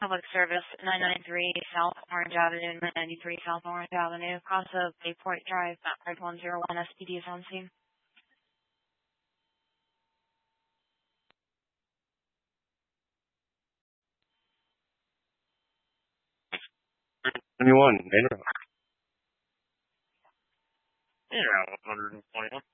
Public Service, 993 South Orange Avenue, 993 South Orange Avenue, across of Bayport Drive, Map 101, SPD is on scene. 21, main road. Yeah, 121.